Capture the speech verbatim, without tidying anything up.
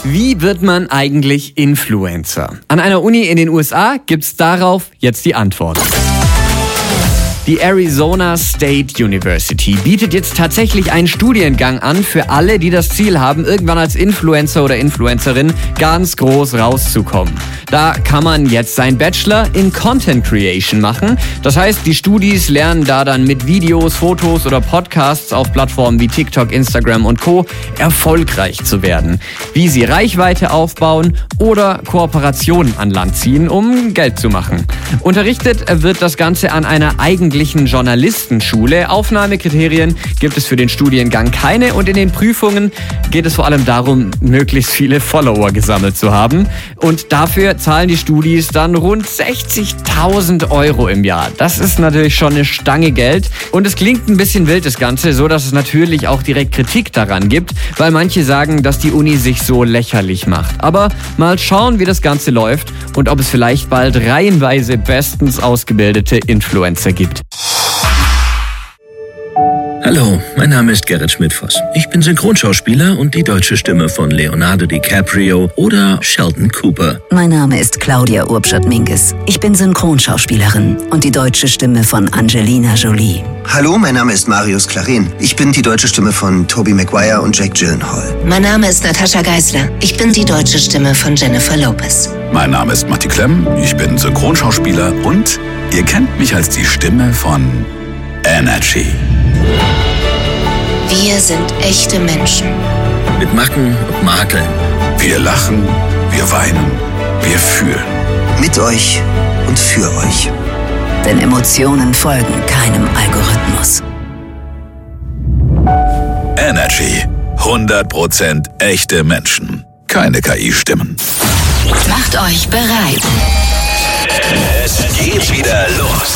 Wie wird man eigentlich Influencer? An einer Uni in den U S A gibt's darauf jetzt die Antwort. Die Arizona State University bietet jetzt tatsächlich einen Studiengang an für alle, die das Ziel haben, irgendwann als Influencer oder Influencerin ganz groß rauszukommen. Da kann man jetzt seinen Bachelor in Content Creation machen. Das heißt, die Studis lernen da dann mit Videos, Fotos oder Podcasts auf Plattformen wie TikTok, Instagram und Co. erfolgreich zu werden. Wie sie Reichweite aufbauen oder Kooperationen an Land ziehen, um Geld zu machen. Unterrichtet wird das Ganze an einer eigenen Journalistenschule. Aufnahmekriterien gibt es für den Studiengang keine und in den Prüfungen geht es vor allem darum, möglichst viele Follower gesammelt zu haben. Und dafür zahlen die Studis dann rund sechzigtausend Euro im Jahr. Das ist natürlich schon eine Stange Geld und es klingt ein bisschen wild, das Ganze, so dass es natürlich auch direkt Kritik daran gibt, weil manche sagen, dass die Uni sich so lächerlich macht. Aber mal schauen, wie das Ganze läuft und ob es vielleicht bald reihenweise bestens ausgebildete Influencer gibt. Hallo, mein Name ist Gerrit Schmidt-Voss. Ich bin Synchronschauspieler und die deutsche Stimme von Leonardo DiCaprio oder Sheldon Cooper. Mein Name ist Claudia Urbschat-Minges. Ich bin Synchronschauspielerin und die deutsche Stimme von Angelina Jolie. Hallo, mein Name ist Marius Clarin. Ich bin die deutsche Stimme von Tobey Maguire und Jake Gyllenhaal. Mein Name ist Natascha Geisler. Ich bin die deutsche Stimme von Jennifer Lopez. Mein Name ist Matti Klemm. Ich bin Synchronschauspieler und ihr kennt mich als die Stimme von Energy. Wir sind echte Menschen. Mit Macken und Makeln. Wir lachen, wir weinen, wir fühlen. Mit euch und für euch. Denn Emotionen folgen keinem Algorithmus. Energy. hundert Prozent echte Menschen. Keine K I-Stimmen. Macht euch bereit. Es geht wieder los.